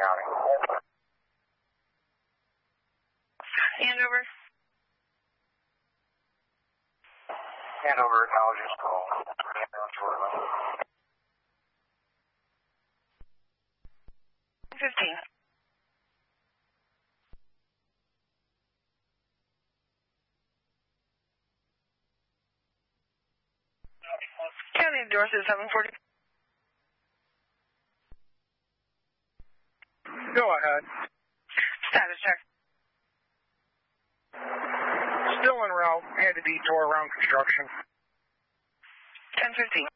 County. Andover. Andover acknowledges call. 15. County Dorset 740. Go ahead. Status check. Still en route. Had a detour around construction. 10:15.